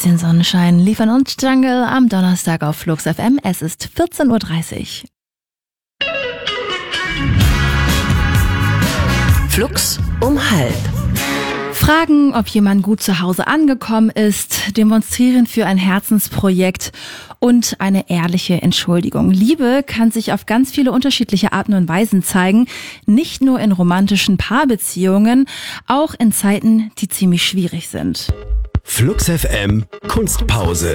bisschen Sonnenschein liefern uns Jungle am Donnerstag auf Flux FM. Es ist 14.30 Uhr. Flux um 12:30. Fragen, ob jemand gut zu Hause angekommen ist, demonstrieren für ein Herzensprojekt und eine ehrliche Entschuldigung. Liebe kann sich auf ganz viele unterschiedliche Arten und Weisen zeigen, nicht nur in romantischen Paarbeziehungen, auch in Zeiten, die ziemlich schwierig sind. Flux FM Kunstpause.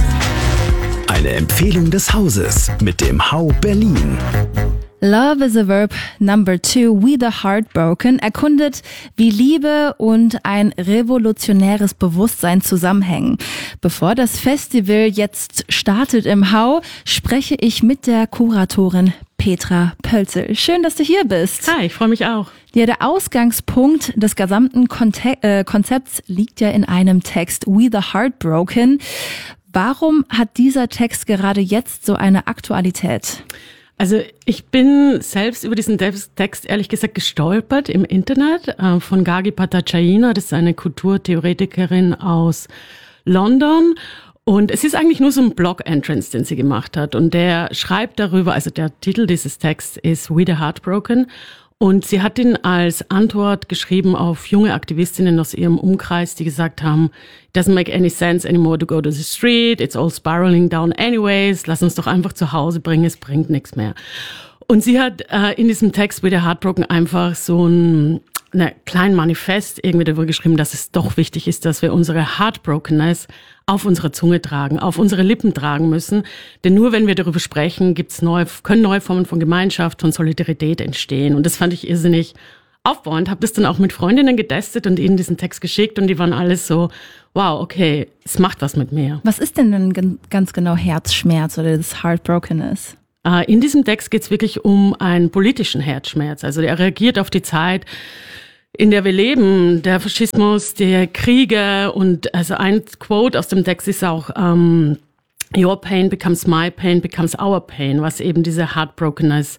Eine Empfehlung des Hauses mit dem Hau Berlin. Love is a Verb Number 2, We the Heartbroken, erkundet, wie Liebe und ein revolutionäres Bewusstsein zusammenhängen. Bevor das Festival jetzt startet im Hau, spreche ich mit der Kuratorin Petra Pölzel. Schön, dass du hier bist. Hi, ich freue mich auch. Ja, der Ausgangspunkt des gesamten Konzepts liegt ja in einem Text, We the Heartbroken. Warum hat dieser Text gerade jetzt so eine Aktualität? Also ich bin selbst über diesen Text ehrlich gesagt gestolpert im Internet von Gagi Bhattacharjee. Das ist eine Kulturtheoretikerin aus London. Und es ist eigentlich nur so ein Blog-Entrance, den sie gemacht hat. Und der schreibt darüber, also der Titel dieses Texts ist We the Heartbroken. Und sie hat ihn als Antwort geschrieben auf junge Aktivistinnen aus ihrem Umkreis, die gesagt haben, it doesn't make any sense anymore to go to the street, it's all spiraling down anyways, lass uns doch einfach zu Hause bringen, es bringt nichts mehr. Und sie hat in diesem Text with the Heartbroken einfach so ein kleinen Manifest irgendwie darüber geschrieben, dass es doch wichtig ist, dass wir unsere Heartbrokenness auf unserer Zunge tragen, auf unsere Lippen tragen müssen. Denn nur wenn wir darüber sprechen, können neue Formen von Gemeinschaft, von Solidarität entstehen. Und das fand ich irrsinnig aufbauend. Habe das dann auch mit Freundinnen getestet und ihnen diesen Text geschickt und die waren alles so, wow, okay, es macht was mit mir. Was ist denn ganz genau Herzschmerz oder das Heartbrokenness? In diesem Text geht es wirklich um einen politischen Herzschmerz. Also er reagiert auf die Zeit, in der wir leben, der Faschismus, der Kriege und also ein Quote aus dem Text ist auch Your pain becomes my pain becomes our pain, was eben diese Heartbrokenness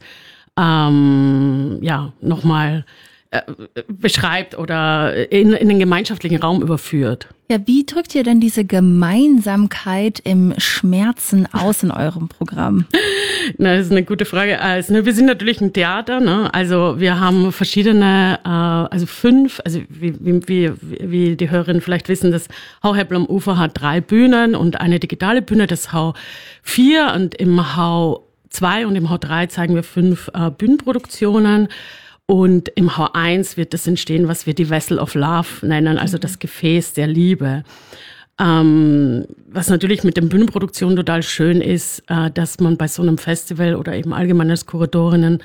nochmal beschreibt oder in den gemeinschaftlichen Raum überführt. Ja, wie drückt ihr denn diese Gemeinsamkeit im Schmerzen aus in eurem Programm? Na, das ist eine gute Frage. Also, wir sind natürlich ein Theater, ne? Also wir haben verschiedene, fünf, also wie die Hörerinnen vielleicht wissen, das Hau Heppel am Ufer hat 3 Bühnen und eine digitale Bühne, das Hau 4 und im Hau 2 und im Hau 3 zeigen wir 5 Bühnenproduktionen. Und im Hau 1 wird das entstehen, was wir die Vessel of Love nennen, also das Gefäß der Liebe. Was natürlich mit den Bühnenproduktionen total schön ist, dass man bei so einem Festival oder eben allgemein als Kuratorin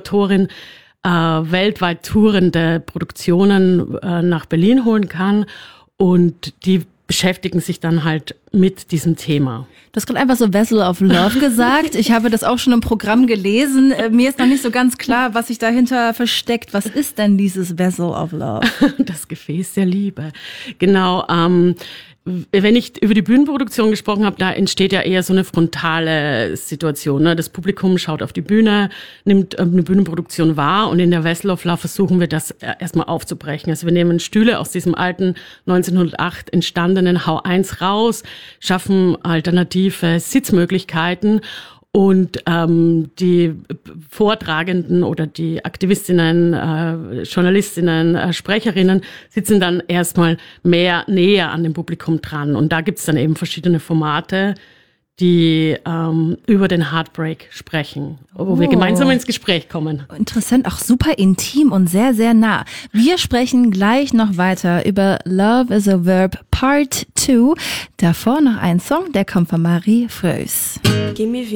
weltweit tourende Produktionen nach Berlin holen kann und die beschäftigen sich dann halt mit diesem Thema. Du hast gerade einfach so Vessel of Love gesagt. Ich habe das auch schon im Programm gelesen. Mir ist noch nicht so ganz klar, was sich dahinter versteckt. Was ist denn dieses Vessel of Love? Das Gefäß der Liebe. Genau. Wenn ich über die Bühnenproduktion gesprochen habe, da entsteht ja eher so eine frontale Situation. Ne? Das Publikum schaut auf die Bühne, nimmt eine Bühnenproduktion wahr und in der Vessel of Love versuchen wir das erstmal aufzubrechen. Also wir nehmen Stühle aus diesem alten 1908 entstandenen Hau 1 raus, schaffen alternative Sitzmöglichkeiten und die Vortragenden oder die Aktivistinnen, Journalistinnen, Sprecherinnen sitzen dann erstmal näher an dem Publikum dran. Und da gibt's dann eben verschiedene Formate, die über den Heartbreak sprechen, wo wir gemeinsam ins Gespräch kommen. Interessant, auch super intim und sehr, sehr nah. Wir sprechen gleich noch weiter über Love is a Verb Part 2. Davor noch ein Song, der kommt von Marie Frös. Gimme